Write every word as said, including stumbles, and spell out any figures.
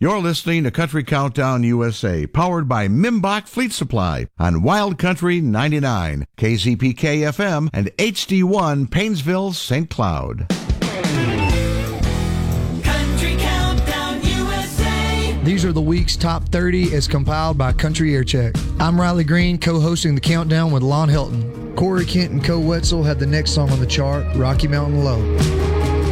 You're listening to Country Countdown U S A, powered by Mimbach Fleet Supply on Wild Country ninety-nine, K Z P K F M, and H D one Painesville, Saint Cloud. Country Countdown U S A. These are the week's top thirty as compiled by Country Aircheck. I'm Riley Green, co-hosting the countdown with Lon Hilton. Corey Kent and Co Wetzel had the next song on the chart, Rocky Mountain Low.